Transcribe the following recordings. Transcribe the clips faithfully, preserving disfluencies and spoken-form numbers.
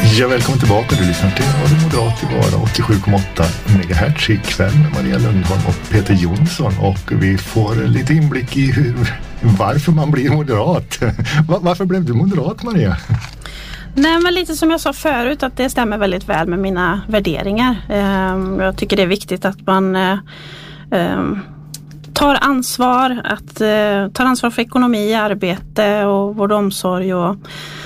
Ja, välkommen tillbaka. Du lyssnar till Radio Moderat i Vara åttiosju komma åtta megahertz ikväll med Maria Lundholm och Peter Jonsson. Och vi får lite inblick i hur, varför man blir moderat. Varför blev du moderat, Maria? Nej, men lite som jag sa förut, att det stämmer väldigt väl med mina värderingar. Jag tycker det är viktigt att man tar ansvar, att tar ansvar för ekonomi, arbete och vård och omsorg och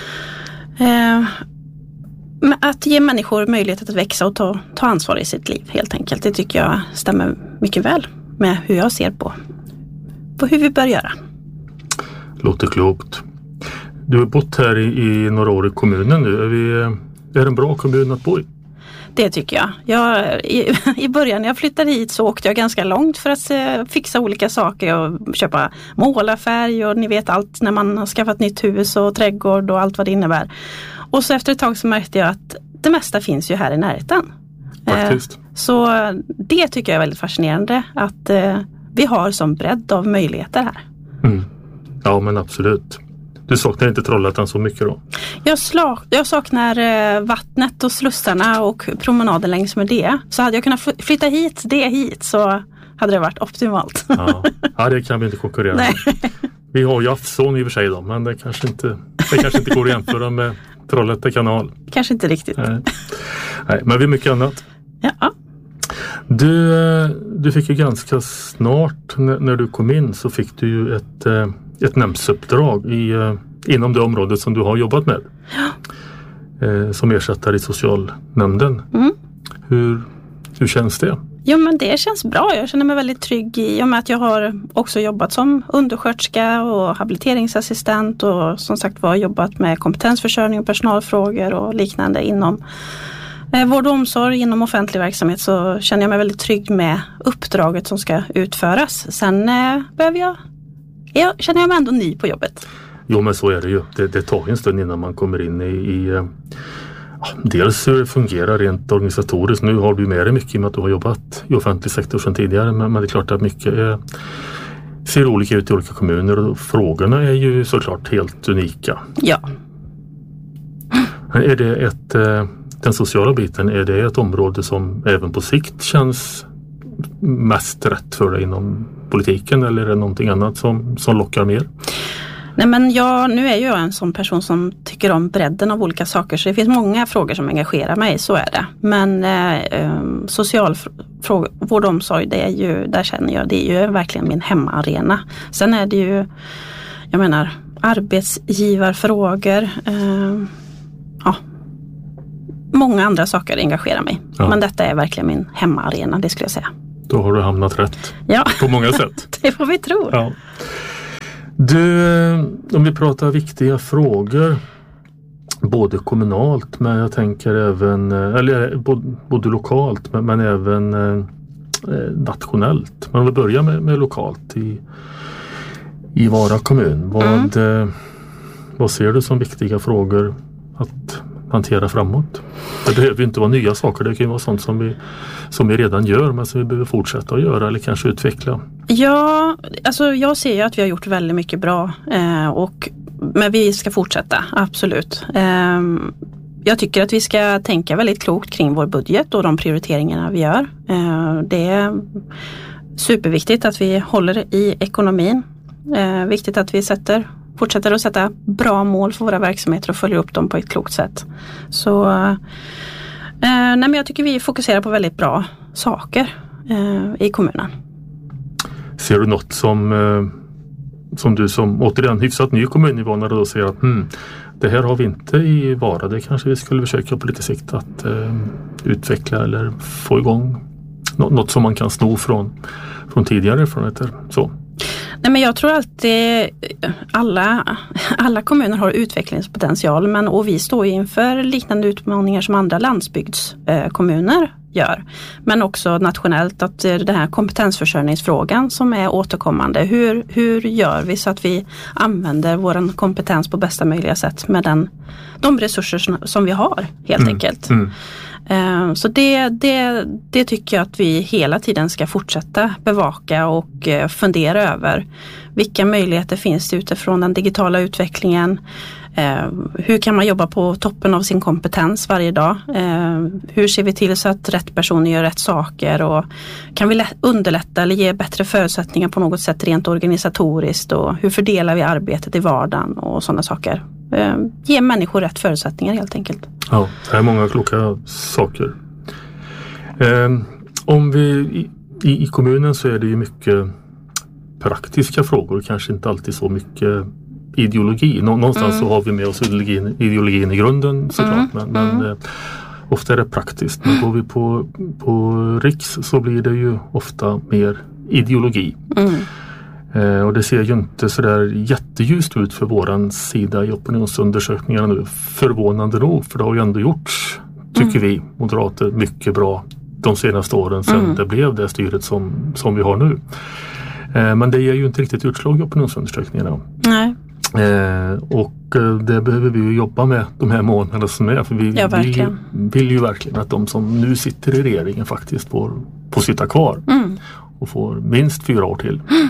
att ge människor möjlighet att växa och ta, ta ansvar i sitt liv helt enkelt. Det tycker jag stämmer mycket väl med hur jag ser på, på hur vi bör göra. Låter klokt. Du har bott här i, i några år i kommunen nu. Är, vi, är det en bra kommun att bo i? Det tycker jag. jag i, I början när jag flyttade hit så åkte jag ganska långt för att eh, fixa olika saker och köpa målarfärg och ni vet allt när man har skaffat nytt hus och trädgård och allt vad det innebär. Och så efter ett tag så märkte jag att det mesta finns ju här i närheten. Faktiskt. Eh, så det tycker jag är väldigt fascinerande att eh, vi har som bredd av möjligheter här. Mm. Ja, men absolut. Du saknar inte Trollhättan så mycket då? Jag, slag, jag saknar eh, vattnet och slussarna och promenaden längs med det. Så hade jag kunnat flytta hit, det hit, så hade det varit optimalt. Ja, ja det kan vi inte konkurrera med. Vi har ju Afson i och för sig då, men det kanske inte, det kanske inte går att jämföra med Trollhätta kanal. Kanske inte riktigt. Nej, Nej men vi har mycket annat. Ja. Du, du fick ju ganska snart, när, när du kom in så fick du ju ett... ett nämndsuppdrag i, uh, inom det området som du har jobbat med. Ja. Uh, som ersättare i socialnämnden. Mm. Hur, hur känns det? Jo, men det känns bra. Jag känner mig väldigt trygg i och med att jag har också jobbat som undersköterska och habiliteringsassistent och som sagt var jobbat med kompetensförsörjning och personalfrågor och liknande inom eh, vård och omsorg, inom offentlig verksamhet, så känner jag mig väldigt trygg med uppdraget som ska utföras. Sen eh, behöver jag Jag känner jag mig ändå ny på jobbet. Jo, men så är det ju. Det, det tar en stund innan man kommer in i, i ja, dels hur det fungerar rent organisatoriskt. Nu har du med dig mycket i och med att du har jobbat i offentlig sektor sedan tidigare. Men, men det är klart att mycket är, ser olika ut i olika kommuner och frågorna är ju såklart helt unika. Ja. Är det ett, den sociala biten, är det ett område som även på sikt känns mest rätt för dig inom politiken, eller är det någonting annat som, som lockar mer? Nej, men jag, nu är jag en sån person som tycker om bredden av olika saker, så det finns många frågor som engagerar mig, så är det. Men eh, social fråga, vård och omsorg, det är ju, där känner jag, det är ju verkligen min hemmaarena. Sen är det ju, jag menar, arbetsgivarfrågor, eh, ja, många andra saker engagerar mig. Ja. Men detta är verkligen min hemmaarena, det skulle jag säga. Då har du hamnat rätt. Ja. På många sätt. Det får vi tro. Ja. Du, om vi pratar viktiga frågor, både kommunalt, men jag tänker även, eller både, både lokalt, men, men även eh, nationellt. Men om vi börjar med, med lokalt i, i Vara kommun. Vad, mm. eh, vad ser du som viktiga frågor att hantera framåt? Det behöver ju inte vara nya saker, det kan ju vara sånt som vi, som vi redan gör men som vi behöver fortsätta att göra eller kanske utveckla. Ja, alltså jag ser ju att vi har gjort väldigt mycket bra eh, och, men vi ska fortsätta, absolut. Eh, jag tycker att vi ska tänka väldigt klokt kring vår budget och de prioriteringarna vi gör. Eh, det är superviktigt att vi håller i ekonomin. Eh, viktigt att vi sätter fortsätter att sätta bra mål för våra verksamheter och följer upp dem på ett klokt sätt. Så eh, nej, men jag tycker vi fokuserar på väldigt bra saker eh, i kommunen. Ser du något som, eh, som du som återigen hyfsat ny kommuninvånare då ser att hmm, det här har vi inte i Vara, det kanske vi skulle försöka på lite sikt att eh, utveckla eller få igång Nå- något som man kan sno från, från tidigare erfarenheter så? Nej, men jag tror alltid alla, alla kommuner har utvecklingspotential, men och vi står inför liknande utmaningar som andra landsbygdskommuner gör. Men också nationellt att den här kompetensförsörjningsfrågan som är återkommande. Hur, hur gör vi så att vi använder vår kompetens på bästa möjliga sätt med den, de resurser som vi har helt mm. enkelt. Mm. Så det, det, det tycker jag att vi hela tiden ska fortsätta bevaka och fundera över. Vilka möjligheter finns det utifrån den digitala utvecklingen? Eh, hur kan man jobba på toppen av sin kompetens varje dag? Eh, hur ser vi till så att rätt personer gör rätt saker? Och kan vi lä- underlätta eller ge bättre förutsättningar på något sätt rent organisatoriskt? Och hur fördelar vi arbetet i vardagen och sådana saker? Eh, ge människor rätt förutsättningar helt enkelt. Ja, det är många kloka saker. Eh, om vi i, i, i kommunen så är det ju mycket praktiska frågor, kanske inte alltid så mycket ideologi. Nå, någonstans mm. så har vi med oss ideologin, ideologin i grunden såklart, mm. men, men mm. eh, ofta är det praktiskt. Men går vi på, på riks så blir det ju ofta mer ideologi. Mm. Eh, och det ser ju inte så där jätteljust ut för våran sida i opinionsundersökningarna nu. Förvånande nog, för det har ju ändå gjorts, tycker mm. vi moderater, mycket bra de senaste åren sedan mm. det blev det styret som, som vi har nu. Eh, men det ger ju inte riktigt utslag i opinionsundersökningarna. Nej. Eh, och eh, det behöver vi ju jobba med de här månaderna som är. För vi ja, vill, ju, vill ju verkligen att de som nu sitter i regeringen faktiskt får, får sitta kvar. Mm. Och får minst fyra år till. Mm.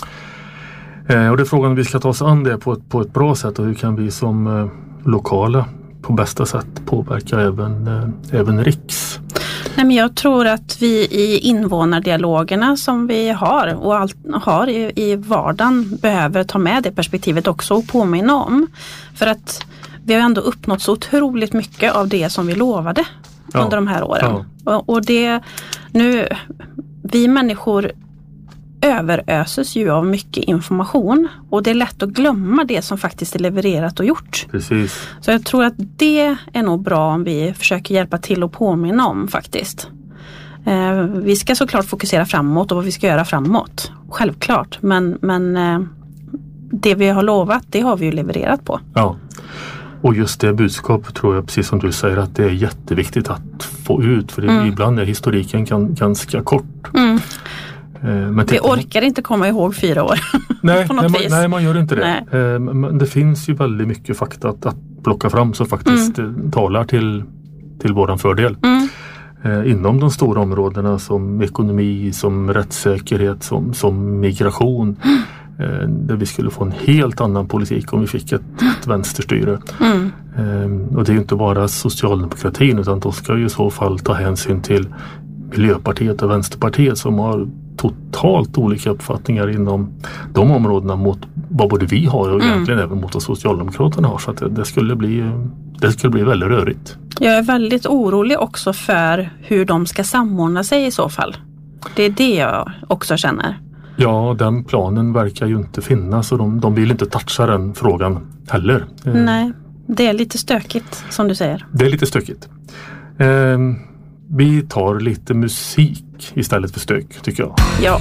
Eh, och det är frågan om vi ska ta oss an det på ett, på ett bra sätt. Och hur kan vi som eh, lokala på bästa sätt påverka även, eh, även riks. Nej, men jag tror att vi i invånardialogerna som vi har och allt, har i, i vardagen behöver ta med det perspektivet också och påminna om. För att vi har ändå uppnått så otroligt mycket av det som vi lovade ja. under de här åren. Ja. Och, och det nu, vi människor överöses ju av mycket information och det är lätt att glömma det som faktiskt är levererat och gjort. Precis. Så jag tror att det är nog bra om vi försöker hjälpa till och påminna om faktiskt. Eh, vi ska såklart fokusera framåt och vad vi ska göra framåt. Självklart, men, men eh, det vi har lovat, det har vi ju levererat på. Ja, och just det budskapet tror jag, precis som du säger, att det är jätteviktigt att få ut. För mm. ibland är historiken kan, ganska kort. Mm. Men det orkar inte komma ihåg fyra år. Nej, på något nej, man, vis. nej, man gör inte det. Nej. Men det finns ju väldigt mycket fakta att, att plocka fram som faktiskt mm. talar till, till våran fördel. Mm. Eh, inom de stora områdena som ekonomi, som rättssäkerhet, som, som migration. Mm. Eh, där vi skulle få en helt annan politik om vi fick ett, ett vänsterstyre. Mm. Eh, och det är ju inte bara socialdemokratin, utan då ska ju i så fall ta hänsyn till Miljöpartiet och Vänsterpartiet som har totalt olika uppfattningar inom de områdena mot vad både vi har och mm. egentligen även mot vad Socialdemokraterna har. Så att det, det, skulle bli, det skulle bli väldigt rörigt. Jag är väldigt orolig också för hur de ska samordna sig i så fall. Det är det jag också känner. Ja, den planen verkar ju inte finnas och de, de vill inte toucha den frågan heller. Nej, det är lite stökigt som du säger. Det är lite stökigt. Eh, Vi tar lite musik istället för stök, tycker jag. Ja.